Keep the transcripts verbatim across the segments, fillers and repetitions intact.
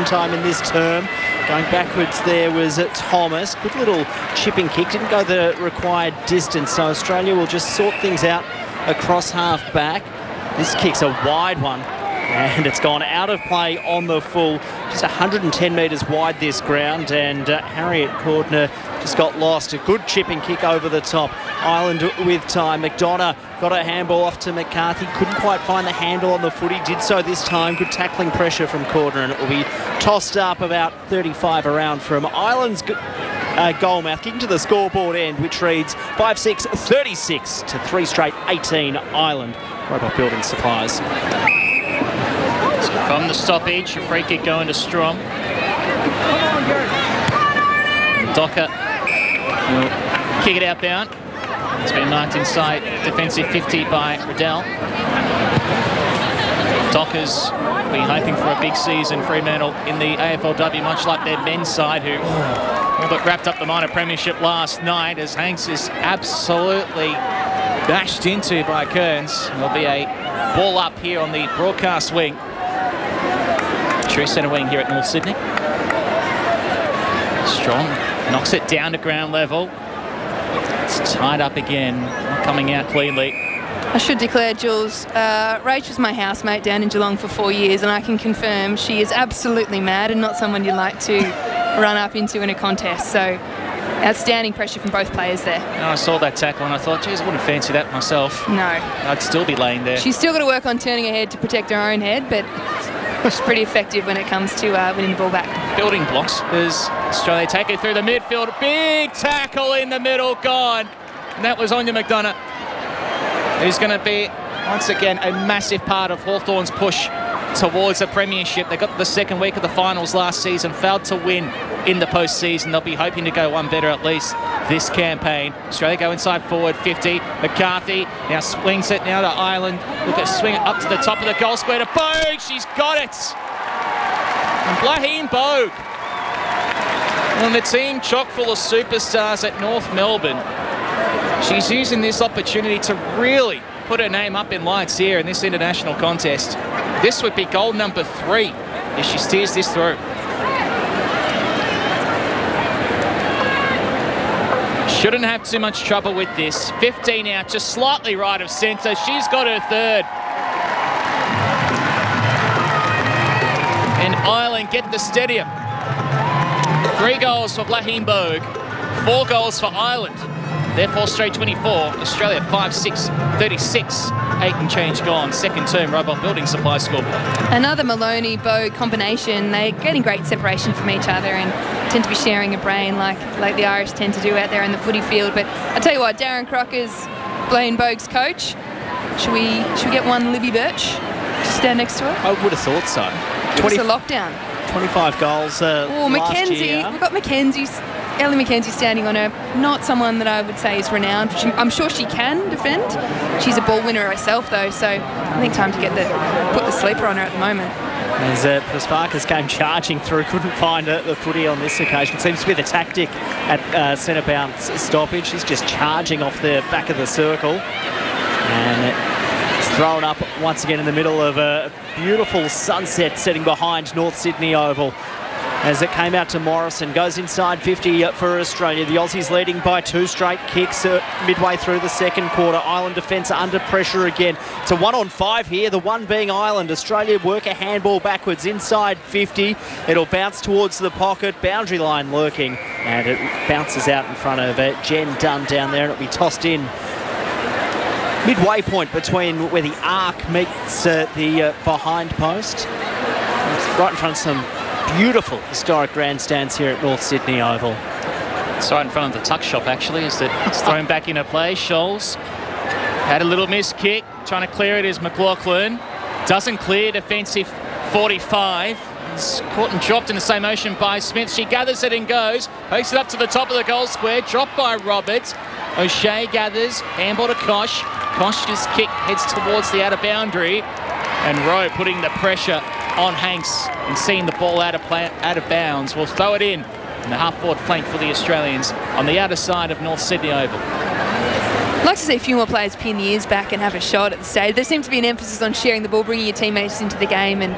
sometime in this term. Going backwards there was Thomas. Good little chipping kick. Didn't go the required distance, so Australia will just sort things out across half back. This kick's a wide one, and it's gone out of play on the full. Just one hundred ten metres wide this ground, and uh, Harriet Cordner just got lost. A good chipping kick over the top. Ireland with time. McDonough got a handball off to McCarthy. Couldn't quite find the handle on the footy. Did so this time. Good tackling pressure from Cordner, and it will be tossed up about thirty-five around from Ireland's uh, goal mouth. Kicking to the scoreboard end, which reads five six, thirty-six to three straight, eighteen Ireland. Robot Building Supplies. From the stoppage, a free kick going to Strong. Docker will kick it outbound. It's been marked inside defensive fifty by Riddell. Dockers been hoping for a big season, Fremantle, in the A F L W, much like their men's side, who all but wrapped up the minor premiership last night, as Hanks is absolutely bashed into by Kearns. There'll be a ball up here on the broadcast wing. True centre wing here at North Sydney. Strong knocks it down to ground level. It's tied up again, not coming out cleanly. I should declare, Jules, uh, Rach was my housemate down in Geelong for four years, and I can confirm she is absolutely mad and not someone you'd like to run up into in a contest. So outstanding pressure from both players there. No, I saw that tackle and I thought, geez, I wouldn't fancy that myself. No. I'd still be laying there. She's still got to work on turning her head to protect her own head, but she's pretty effective when it comes to uh, winning the ball back. Building blocks as Australia take it through the midfield. Big tackle in the middle, gone. And that was Anya McDonough, who's going to be, once again, a massive part of Hawthorn's push towards a premiership. They got the second week of the finals last season, failed to win in the postseason. They'll be hoping to go one better at least this campaign. Australia go inside forward fifty. McCarthy now swings it now to Ireland. Look at swing it up to the top of the goal square to Bogue. She's got it. And Blaaheen Bogue, on the team chock full of superstars at North Melbourne, she's using this opportunity to really put her name up in lights here in this international contest. This would be goal number three if she steers this through. Shouldn't have too much trouble with this. fifteen out, just slightly right of centre. She's got her third. And Ireland get the stadium. Three goals for Blaaheen Bogue, four goals for Ireland. Therefore, straight twenty-four. Australia five six, thirty-six. Eight and change gone. Second term, Robot Building Supply score. Another Maloney-Bogue combination. They're getting great separation from each other and tend to be sharing a brain like, like the Irish tend to do out there in the footy field. But I'll tell you what, Darren Crocker's Blaaheen Bogue's coach. Should we, should we get one Libby Birch to stand next to her? I would have thought so. Give us a lockdown. twenty-five goals uh, Oh, last Mackenzie. year. We've got Mackenzie's, Ellie Mackenzie standing on her. Not someone that I would say is renowned. She, I'm sure she can defend. She's a ball winner herself, though, so I think time to get the put the sleeper on her at the moment. As uh, Prasparkas came charging through, couldn't find uh, the footy on this occasion. Seems to be the tactic at uh, centre bounce stoppage. She's just charging off the back of the circle. And it's thrown up once again in the middle of a beautiful sunset setting behind North Sydney Oval. As it came out to Morrison, goes inside fifty for Australia. The Aussies leading by two straight kicks uh, midway through the second quarter. Ireland defence under pressure again. It's a one on five here, the one being Ireland. Australia work a handball backwards inside fifty. It'll bounce towards the pocket, boundary line lurking, and it bounces out in front of uh, Jen Dunn down there, and it'll be tossed in. Midway point between where the arc meets uh, the uh, behind post. It's right in front of some beautiful historic grandstands here at North Sydney Oval. It's right in front of the tuck shop, actually, as it's thrown back into play. Scholes had a little miss kick, trying to clear it as McLaughlin. Doesn't clear, defensive forty-five. It's caught and dropped in the same motion by Smith. She gathers it and goes. Pokes it up to the top of the goal square. Dropped by Roberts. O'Shea gathers. Handball to Kosh. Kosh's kick heads towards the outer boundary. And Rowe putting the pressure on Hanks and seeing the ball out of play, out of bounds. Will throw it in in the half-forward flank for the Australians on the outer side of North Sydney Oval. I'd like to see a few more players pin the ears back and have a shot at the stage. There seems to be an emphasis on sharing the ball, bringing your teammates into the game, and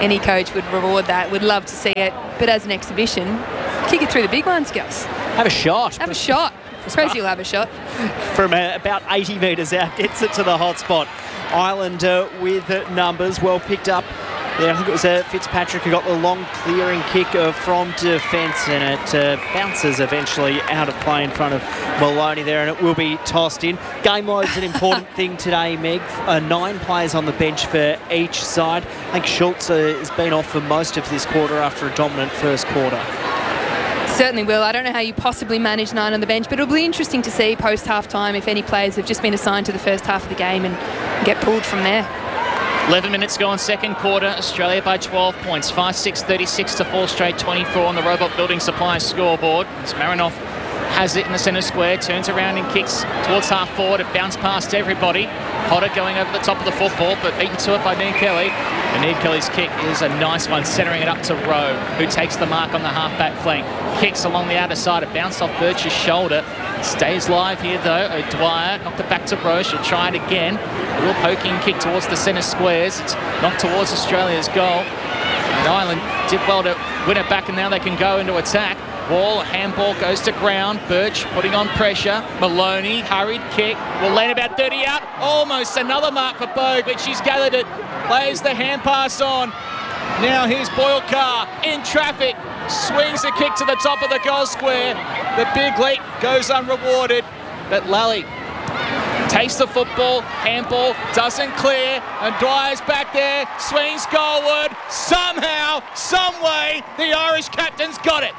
any coach would reward that. Would love to see it. But as an exhibition, kick it through the big ones, girls. Have a shot. Have a shot. Crazy will have a shot. From uh, about eighty metres out, gets it to the hot spot. Ireland uh, with uh, numbers, well picked up. Yeah, I think it was uh, Fitzpatrick who got the long clearing kick uh, from defence, and it uh, bounces eventually out of play in front of Maloney there, and it will be tossed in. Game load's an important thing today, Meg. Uh, nine players on the bench for each side. I think Schultz uh, has been off for most of this quarter after a dominant first quarter. Certainly will. I don't know how you possibly manage nine on the bench, but it'll be interesting to see post half time if any players have just been assigned to the first half of the game and get pulled from there. eleven minutes gone, second quarter. Australia by twelve points. five six thirty-six to four straight twenty-four on the Robot Building Supplies scoreboard. As Marinoff has it in the centre square, turns around and kicks towards half forward. It bounced past everybody. Potter going over the top of the football, but beaten to it by Ned Kelly. And Ned Kelly's kick is a nice one, centering it up to Rowe, who takes the mark on the half-back flank. Kicks along the outer side. It bounced off Birch's shoulder. Stays live here, though. O'Dwyer knocked it back to Rowe. She'll try it again. A little poking kick towards the centre squares. It's knocked towards Australia's goal. And Ireland did well to win it back, and now they can go into attack. Ball, handball goes to ground. Birch putting on pressure. Maloney, hurried kick. Will land about thirty out. Almost another mark for Bogue, but she's gathered it. Plays the hand pass on. Now here's Boyle Carr in traffic. Swings the kick to the top of the goal square. The big leap goes unrewarded. But Lally takes the football. Handball doesn't clear. And Dwyer's back there. Swings goalward. Somehow, some way, the Irish captain's got it.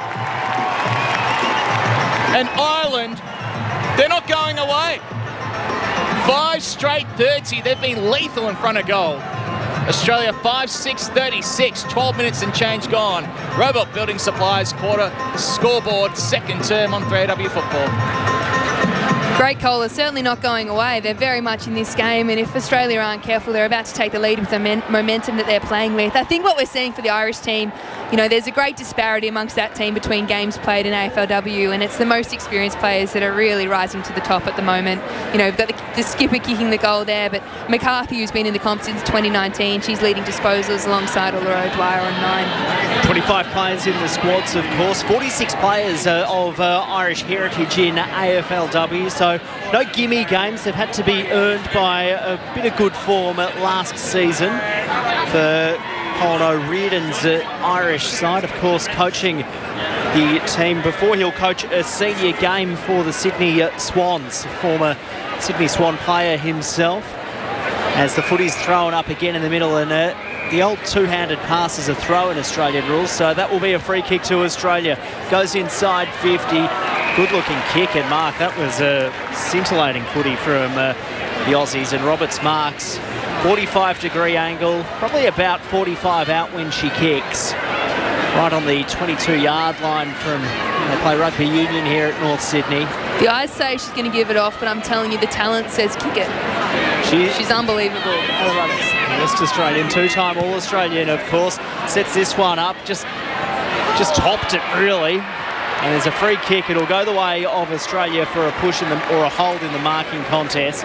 And Ireland, they're not going away. Five straight thirty. They've been lethal in front of goal. Australia five six thirty-six, twelve minutes and change gone. Robot Building Supplies quarter scoreboard, second term on three A W Football. Great call. They're certainly not going away. They're very much in this game, and if Australia aren't careful, they're about to take the lead with the men- momentum that they're playing with. I think what we're seeing for the Irish team, you know, there's a great disparity amongst that team between games played in A F L W, and it's the most experienced players that are really rising to the top at the moment. You know, we've got the, the skipper kicking the goal there, but McCarthy, who's been in the comp since twenty nineteen, she's leading disposals alongside Laura O'Dwyer on nine. twenty-five players in the squads, of course. forty-six players uh, of uh, Irish heritage in A F L W, so no gimme games. They've had to be earned by a bit of good form at last season for Colin O'Riordan's uh, Irish side, of course, coaching the team before he'll coach a senior game for the Sydney uh, Swans, former Sydney Swan player himself. As the footy's thrown up again in the middle, and uh, the old two-handed pass is a throw in Australian rules, so that will be a free kick to Australia. Goes inside fifty. Good-looking kick, and mark. That was a scintillating footy from uh, the Aussies, and Roberts marks. forty-five degree angle, probably about forty-five out when she kicks. Right on the twenty-two yard line from, they play rugby union here at North Sydney. The eyes say she's going to give it off, but I'm telling you, the talent says kick it. She, She's unbelievable, Ella Roberts. West Australian, two-time All-Australian, of course. Sets this one up, just, just topped it, really. And there's a free kick. It'll go the way of Australia for a push in the, or a hold in the marking contest.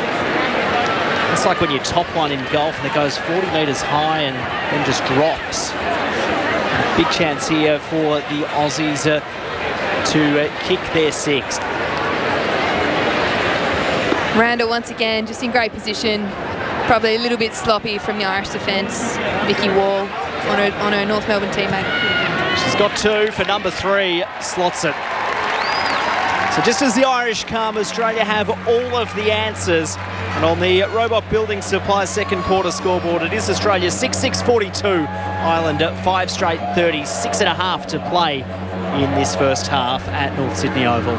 It's like when you top one in golf and it goes forty metres high and then just drops. Big chance here for the Aussies uh, to uh, kick their sixth. Randall once again just in great position. Probably a little bit sloppy from the Irish defence. Vicky Wall on her, on her North Melbourne teammate. She's got two for number three, slots it. So just as the Irish come, Australia have all of the answers. And on the Robot Building Supplies second quarter scoreboard, it is Australia six six forty-two, Ireland at five straight thirty, six and a half to play in this first half at North Sydney Oval.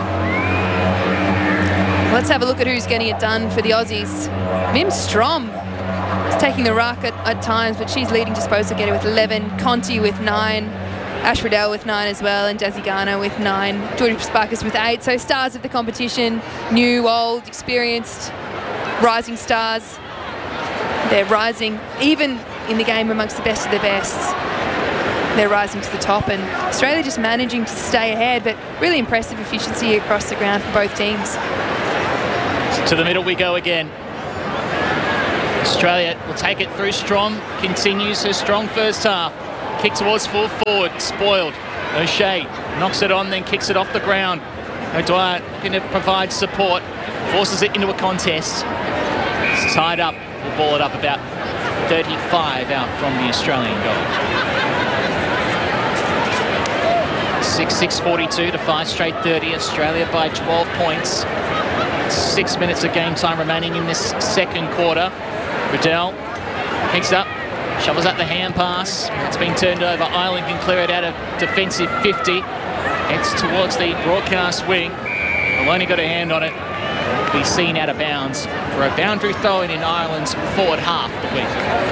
Let's have a look at who's getting it done for the Aussies. Mim Strom is taking the ruck at, at times, but she's leading disposal getter with eleven, Conti with nine, Ash Riddell with nine as well, and Dazzy Garner with nine, Georgia Sparkus with eight. So stars of the competition, new, old, experienced, rising stars. They're rising, even in the game amongst the best of the best. They're rising to the top, and Australia just managing to stay ahead, but really impressive efficiency across the ground for both teams. To the middle we go again. Australia will take it through Strom, continues her strong first half. Kick towards full forward, spoiled. O'Shea knocks it on, then kicks it off the ground. O'Dwyer going to provide support, forces it into a contest. It's tied up, we'll ball it up about thirty-five out from the Australian goal. six six forty-two to five straight thirty. Australia by twelve points. Six minutes of game time remaining in this second quarter. Riddell picks up, shovels up the hand pass. It's been turned over. Ireland can clear it out of defensive fifty. Heads towards the broadcast wing. Maloney got a hand on it. Will be seen out of bounds for a boundary throw-in in Ireland's forward half of the wing.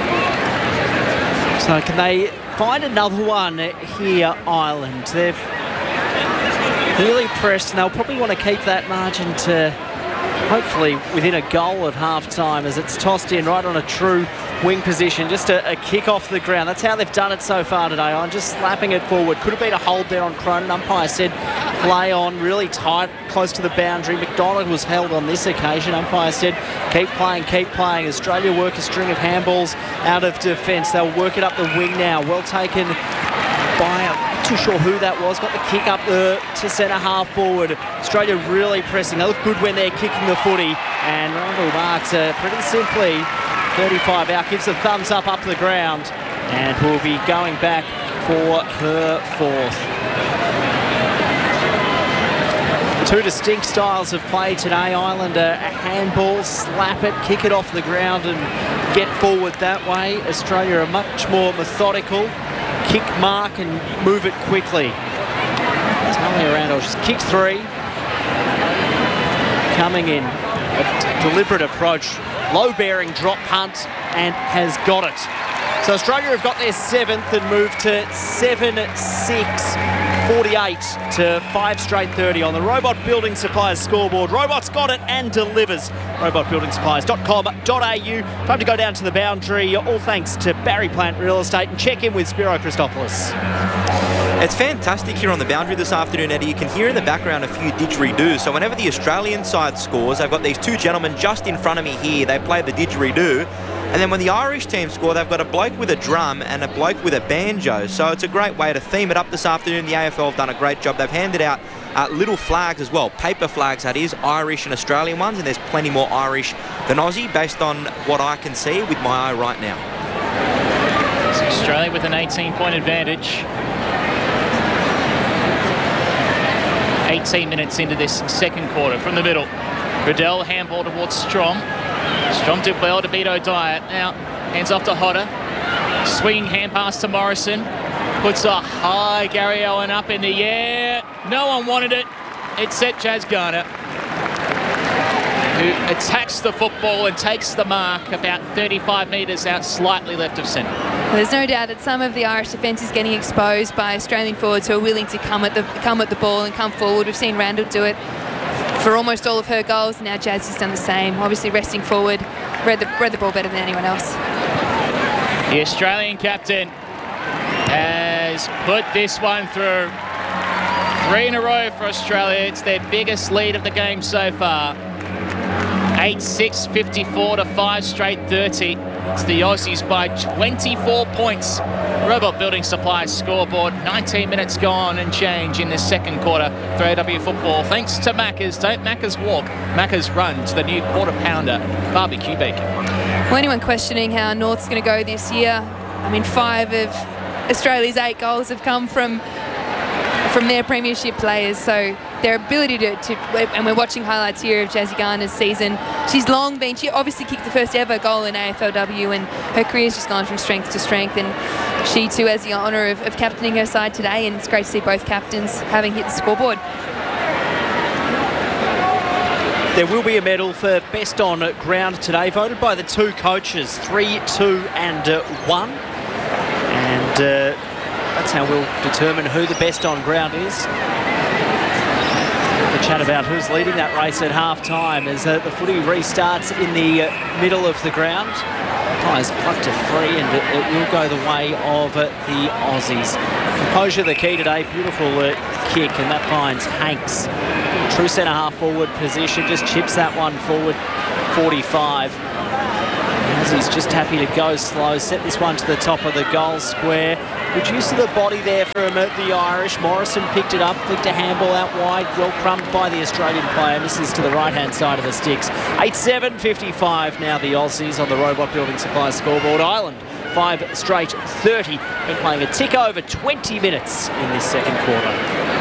So can they find another one here, Ireland? They've really pressed, and they'll probably want to keep that margin to hopefully within a goal at half-time as it's tossed in right on a true wing position. Just a, a kick off the ground. That's how they've done it so far today. On just slapping it forward. Could have been a hold there on Cronin. Umpire said play on, really tight, close to the boundary. McDonald was held on this occasion. Umpire said keep playing, keep playing. Australia work a string of handballs out of defence. They'll work it up the wing now. Well taken by, I'm not too sure who that was. Got the kick up the, to centre half forward. Australia really pressing. They look good when they're kicking the footy. And Randall marks uh, pretty simply thirty-five out, gives a thumbs up up the ground, and will be going back for her fourth. Two distinct styles of play today. Ireland a handball, slap it, kick it off the ground and get forward that way. Australia are much more methodical, kick, mark and move it quickly. Talia Randall just kicked three. Coming in, a deliberate approach. Low-bearing drop punt and has got it. So Australia have got their seventh and moved to seven six forty-eight to five straight thirty on the Robot Building Supplies scoreboard. Robot's got it and delivers. robot building supplies dot com dot a u. Time to go down to the boundary. All thanks to Barry Plant Real Estate, and check in with Spiro Christopoulos. It's fantastic here on the boundary this afternoon, Eddie. You can hear in the background a few didgeridoo. So whenever the Australian side scores, they've got these two gentlemen just in front of me here. They play the didgeridoo. And then when the Irish team score, they've got a bloke with a drum and a bloke with a banjo. So it's a great way to theme it up this afternoon. The A F L have done a great job. They've handed out uh, little flags as well, paper flags that is, Irish and Australian ones. And there's plenty more Irish than Aussie based on what I can see with my eye right now. So Australia with an eighteen-point advantage. eighteen minutes into this second quarter from the middle. Riddell handball towards Strom. Strom did well to beat O'Dwyer. Now hands off to Hodder. Swinging hand pass to Morrison. Puts a high Gary Owen up in the air. No one wanted it. It's set Jazz Garner, who attacks the football and takes the mark about thirty-five metres out, slightly left of centre. Well, there's no doubt that some of the Irish defence is getting exposed by Australian forwards who are willing to come at the come at the ball and come forward. We've seen Randall do it for almost all of her goals. Now Jazz has done the same. Obviously resting forward, read the read the ball better than anyone else. The Australian captain has put this one through. Three in a row for Australia. It's their biggest lead of the game so far. eight six fifty-four to five straight thirty. It's the Aussies by twenty-four points. Robot Building Supplies scoreboard. nineteen minutes gone and change in this second quarter for A W football. Thanks to Macca's. Don't Macca's walk. Macca's run to the new quarter pounder barbecue bacon. Well, anyone questioning how North's going to go this year? I mean, five of Australia's eight goals have come from from their premiership players, so their ability to, to and we're watching highlights here of Jazzy Garner's season. She's long been, she obviously kicked the first ever goal in A F L W, and her career's just gone from strength to strength, and she too has the honour of, of captaining her side today, and it's great to see both captains having hit the scoreboard. There will be a medal for best on ground today, voted by the two coaches, three, two and uh, one. And uh, that's how we'll determine who the best on ground is. The chat about who's leading that race at half-time as uh, the footy restarts in the uh, middle of the ground. Pies plucked a free, and it, it will go the way of uh, the Aussies. Composure the key today. Beautiful uh, kick, and that finds Hanks. True centre half forward position, just chips that one forward, forty-five. He's just happy to go slow, set this one to the top of the goal square. Good use of the body there from uh, the Irish. Morrison picked it up. Victor Handball out wide, well crumbed by the Australian player. Misses to the right-hand side of the sticks. eight seven fifty-five now the Aussies on the Robot Building Supply scoreboard. Ireland, five straight thirty. Been playing a tick over twenty minutes in this second quarter.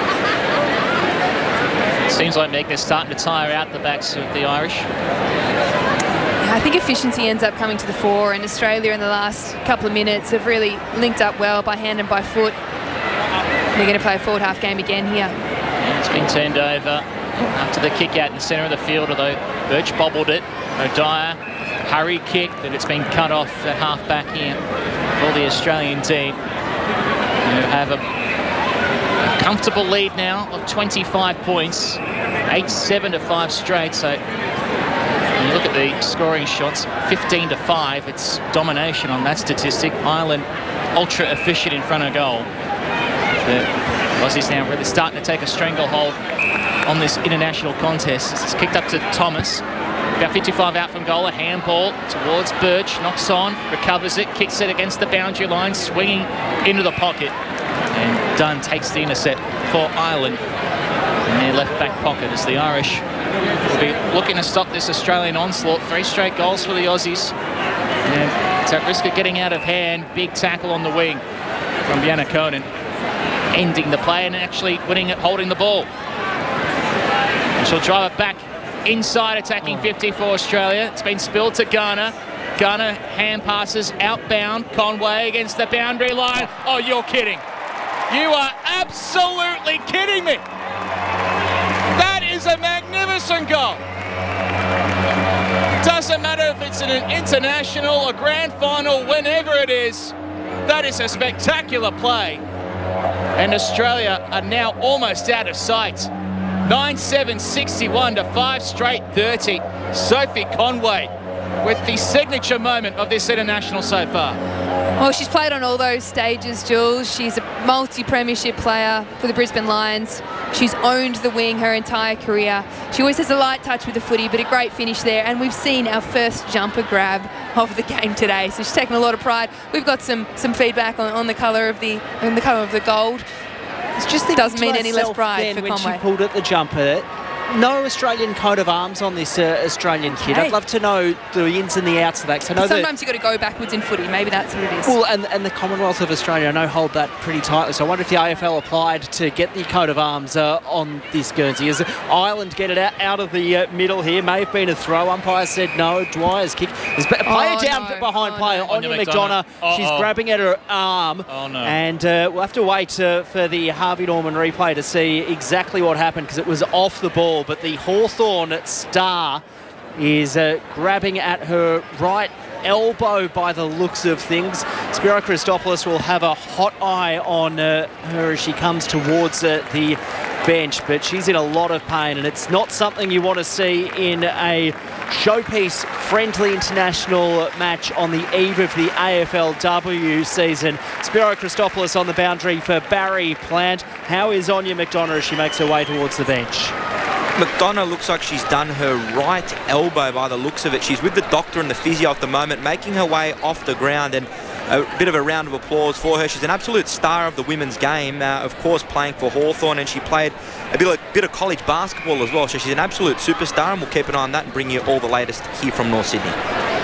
Seems like Megna's starting to tire out the backs of the Irish. I think efficiency ends up coming to the fore, and Australia in the last couple of minutes have really linked up well by hand and by foot. They're going to play a forward half game again here. And it's been turned over after the kick out in the centre of the field, although Birch bobbled it. O'Dyer, hurry kick, but it's been cut off at half back here for the Australian team, who have a, a comfortable lead now of twenty-five points, eight seven to five straight. So when you look at the scoring shots, fifteen to five, it's domination on that statistic. Ireland ultra efficient in front of goal. The Aussies now really starting to take a stranglehold on this international contest. It's kicked up to Thomas. About fifty-five out from goal, a handball towards Birch, knocks on, recovers it, kicks it against the boundary line, swinging into the pocket. And Dunn takes the intercept for Ireland in their left back pocket as the Irish will be looking to stop this Australian onslaught. Three straight goals for the Aussies. And it's at risk of getting out of hand. Big tackle on the wing from Bianna Conan, ending the play and actually winning it, holding the ball. And she'll drive it back inside, attacking fifty for Australia. It's been spilled to Garner. Garner hand passes outbound. Conway against the boundary line. Oh, you're kidding. You are absolutely kidding me. That is a magnificent goal. Doesn't matter if it's in an international, a grand final, whenever it is. That is a spectacular play. And Australia are now almost out of sight. nine seven sixty-one to five straight thirty. Sophie Conway with the signature moment of this international so far. Well, she's played on all those stages, Jules. She's a multi-premiership player for the Brisbane Lions. She's owned the wing her entire career. She always has a light touch with the footy, but a great finish there. And we've seen our first jumper grab of the game today, so she's taken a lot of pride. We've got some some feedback on, on the colour of the on the colour of the gold. It just doesn't mean any less pride for when Conway. She pulled at the jumper. No Australian coat of arms on this uh, Australian kid. Hey. I'd love to know the ins and the outs of that. 'Cause I know Sometimes that, you've got to go backwards in footy. Maybe that's what it is. well, and, and the Commonwealth of Australia, I know, hold that pretty tightly. So I wonder if the A F L applied to get the coat of arms uh, on this Guernsey. As Ireland get it out, out of the uh, middle here. May have been a throw. Umpire said no. Dwyer's kick. There's a player Oh, down no. behind Oh, player. no. Anya Anya McDonough. McDonough. She's Uh-oh. grabbing at her arm. Oh, no. And uh, we'll have to wait uh, for the Harvey Norman replay to see exactly what happened, because it was off the ball. But the Hawthorn star is uh, grabbing at her right elbow by the looks of things. Spiro Christopoulos will have a hot eye on uh, her as she comes towards uh, the bench, but she's in a lot of pain, and it's not something you want to see in a showpiece friendly international match on the eve of the A F L W season. Spiro Christopoulos on the boundary for Barry Plant. How is Anya McDonough as she makes her way towards the bench? McDonough looks like she's done her right elbow by the looks of it. She's with the doctor and the physio at the moment, making her way off the ground, and a bit of a round of applause for her. She's an absolute star of the women's game, uh, of course playing for Hawthorn, and she played a bit of, bit of college basketball as well, so she's an absolute superstar, and we'll keep an eye on that and bring you all the latest here from North Sydney.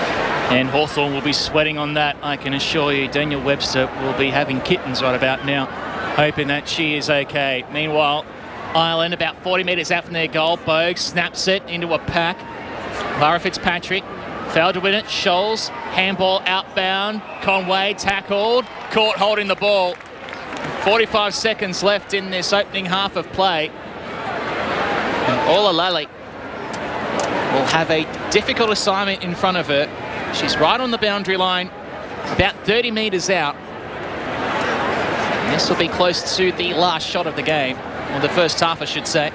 And Hawthorn will be sweating on that, I can assure you. Daniel Webster will be having kittens right about now, hoping that she is okay. Meanwhile, Ireland about forty metres out from their goal. Bogue snaps it into a pack. Lara Fitzpatrick failed to win it. Scholes, handball outbound. Conway tackled, caught holding the ball. forty-five seconds left in this opening half of play. And Orla Lally will have a difficult assignment in front of her. She's right on the boundary line, about thirty metres out. And this will be close to the last shot of the game. Or the first half, I should say.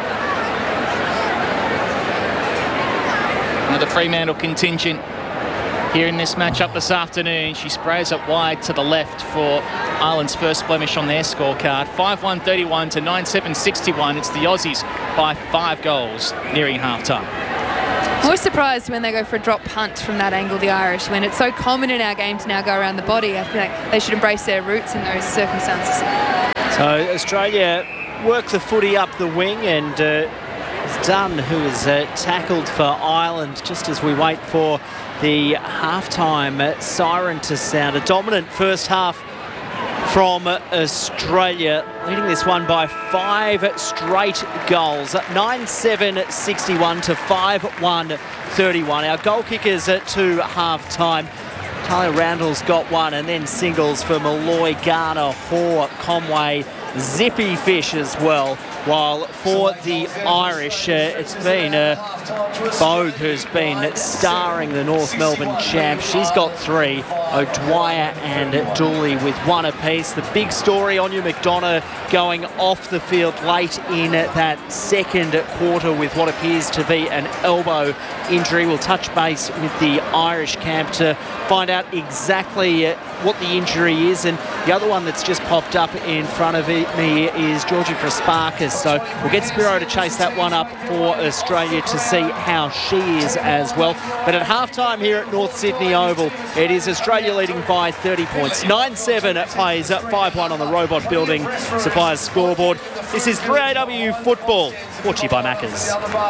One of the Fremantle contingent here in this matchup this afternoon. She sprays it wide to the left for Ireland's first blemish on their scorecard. five one thirty-one to nine seven sixty-one. It's the Aussies by five goals nearing half-time. I'm always surprised when they go for a drop punt from that angle, the Irish, when it's so common in our game to now go around the body. I feel like they should embrace their roots in those circumstances. So Australia work the footy up the wing, and uh, it's Dunn who is uh, tackled for Ireland just as we wait for the halftime uh, siren to sound. A dominant first half from Australia, leading this one by five straight goals. nine seven sixty-one to five one thirty-one. Our goal kickers at to half-time. Tyler Randall's got one, and then singles for Malloy, Garner, Hoare, Conway, Zippy Fish as well. While for the Irish, uh, it's been uh, Bogue who's been starring the North Melbourne champs. She's got three. O'Dwyer and Dooley with one apiece. The big story, Anya McDonough going off the field late in that second quarter with what appears to be an elbow injury. We'll touch base with the Irish camp to find out exactly uh, what the injury is. And the other one that's just popped up in front of me is Georgie Prasparkas. So we'll get Spiro to chase that one up for Australia to see how she is as well. But at halftime here at North Sydney Oval, it is Australia leading by thirty points. nine seven plays at five one on the Robot Building Suppliers scoreboard. This is three A W Football, brought to you by Maccas.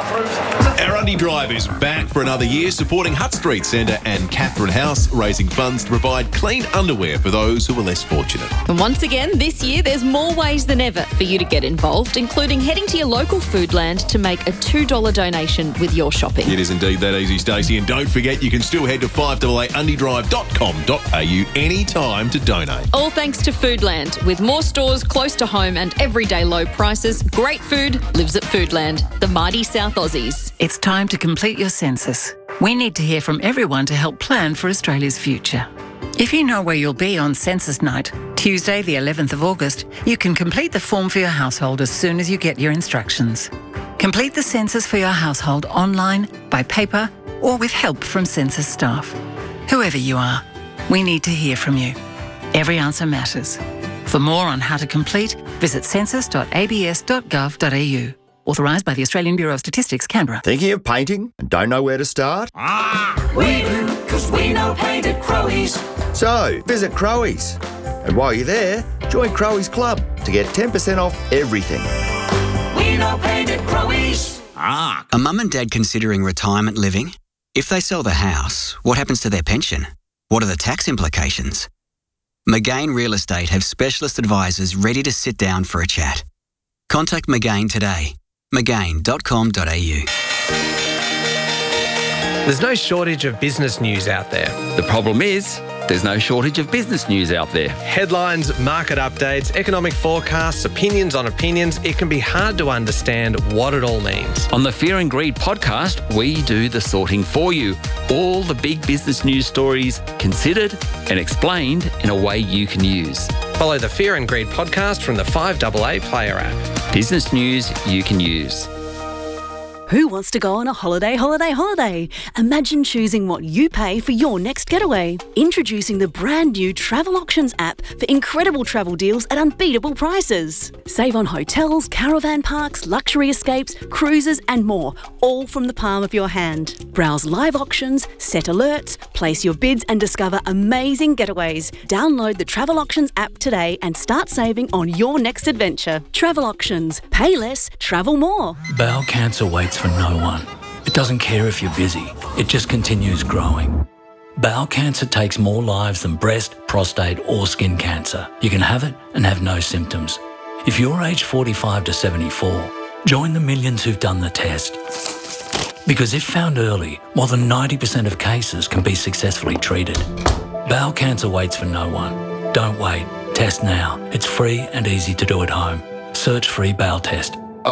Our Undy Drive is back for another year, supporting Hutt Street Centre and Catherine House, raising funds to provide clean underwear for those who are less fortunate. And once again, this year, there's more ways than ever for you to get involved, including heading to your local Foodland to make a two dollars donation with your shopping. It is indeed that easy, Stacey. And don't forget, you can still head to five a a undy drive dot com dot a u anytime to donate. All thanks to Foodland. With more stores close to home and everyday low prices, great food lives at Foodland, the mighty South Aussies. It's time to complete your census. We need to hear from everyone to help plan for Australia's future. If you know where you'll be on census night, Tuesday the eleventh of August, you can complete the form for your household as soon as you get your instructions. Complete the census for your household online, by paper, or with help from census staff. Whoever you are, we need to hear from you. Every answer matters. For more on how to complete, visit census dot a b s dot gov dot a u. Authorised by the Australian Bureau of Statistics, Canberra. Thinking of painting and don't know where to start? Ah, we do, because we know paint at Crowies. So, visit Crowies. And while you're there, join Crowies Club to get ten percent off everything. We know paint at Crowies. Ah. A mum and dad considering retirement living? If they sell the house, what happens to their pension? What are the tax implications? McGain Real Estate have specialist advisors ready to sit down for a chat. Contact McGain today. McGain dot com dot a u. There's no shortage of business news out there. The problem is, there's no shortage of business news out there. Headlines, market updates, economic forecasts, opinions on opinions. It can be hard to understand what it all means. On the Fear and Greed podcast, we do the sorting for you. All the big business news stories considered and explained in a way you can use. Follow the Fear and Greed podcast from the five A A Player app. Business news you can use. Who wants to go on a holiday, holiday, holiday? Imagine choosing what you pay for your next getaway. Introducing the brand new Travel Auctions app for incredible travel deals at unbeatable prices. Save on hotels, caravan parks, luxury escapes, cruises and more, all from the palm of your hand. Browse live auctions, set alerts, place your bids and discover amazing getaways. Download the Travel Auctions app today and start saving on your next adventure. Travel Auctions. Pay less, travel more. Bowel cancer waits for no one. It doesn't care if you're busy. It just continues growing. Bowel cancer takes more lives than breast, prostate or skin cancer. You can have it and have no symptoms. If you're aged forty-five to seventy-four, join the millions who've done the test. Because if found early, more than ninety percent of cases can be successfully treated. Bowel cancer waits for no one. Don't wait. Test now. It's free and easy to do at home. Search free bowel test.